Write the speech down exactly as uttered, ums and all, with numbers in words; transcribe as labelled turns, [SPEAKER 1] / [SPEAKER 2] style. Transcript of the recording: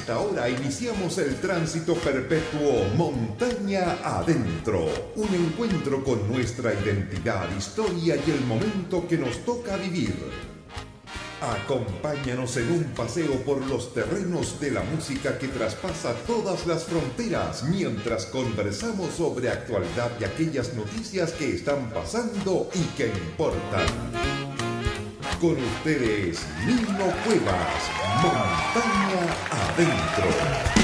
[SPEAKER 1] esta hora iniciamos el tránsito perpetuo Montaña Adentro, un encuentro con nuestra identidad, historia y el momento que nos toca vivir. Acompáñanos en un paseo por los terrenos de la música que traspasa todas las fronteras mientras conversamos sobre actualidad y aquellas noticias que están pasando y que importan. Con ustedes, Nino Cuevas, Montaña Adentro.